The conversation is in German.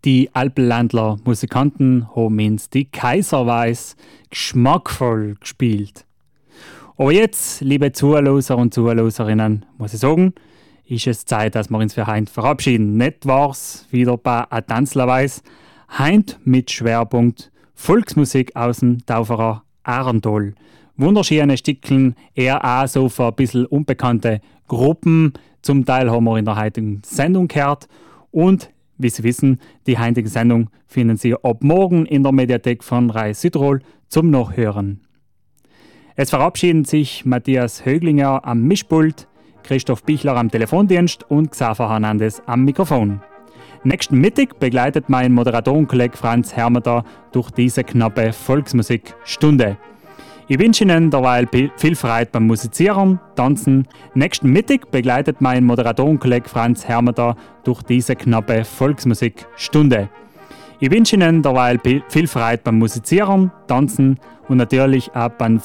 Die Alpenländler Musikanten haben uns die Kaiserweis geschmackvoll gespielt. Aber jetzt, liebe Zuhörer und Zuhörerinnen, muss ich sagen, ist es Zeit, dass wir uns für heute verabschieden. Nicht war's wieder bei A Tanzlerweis, heint mit Schwerpunkt Volksmusik aus dem Tauferer Arental. Wunderschöne Stückchen, eher auch so für ein bisschen unbekannte Gruppen. Zum Teil haben wir in der heutigen Sendung gehört. Und wie Sie wissen, die heutige Sendung finden Sie ab morgen in der Mediathek von Rai Südtirol zum Nachhören. Es verabschieden sich Matthias Höglinger am Mischpult, Christoph Bichler am Telefondienst und Xaver Hernandez am Mikrofon. Nächsten Mittag begleitet mein Moderatorenkollege Franz Hermeter durch diese knappe Volksmusikstunde. Ich wünsche Ihnen derweil viel Freude beim Musizieren, Tanzen. Nächsten Mittag begleitet mein Moderatorenkollege Franz Hermeter durch diese knappe Volksmusikstunde. Ich wünsche Ihnen derweil viel Freude beim Musizieren, Tanzen und natürlich auch beim